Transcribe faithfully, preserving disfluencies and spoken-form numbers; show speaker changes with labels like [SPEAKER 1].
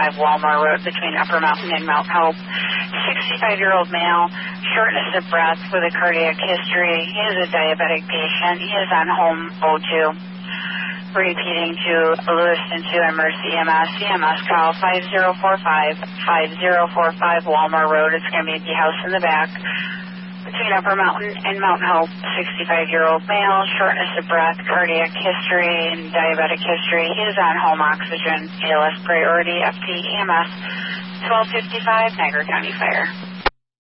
[SPEAKER 1] five Walmart Road between Upper Mountain and Mount Hope. sixty-five-year-old male, shortness of breath with a cardiac history. He is a diabetic patient. He is on home O two. Repeating to Lewiston to Emergency E M S. E M S call five zero four five, five zero four five Walmart Road. It's going to be at the house in the back between Upper Mountain and Mount Hope. sixty-five-year-old male, shortness of breath, cardiac history, and diabetic history. He is on home oxygen. A L S priority, F T E M S twelve fifty-five, Niagara County Fire.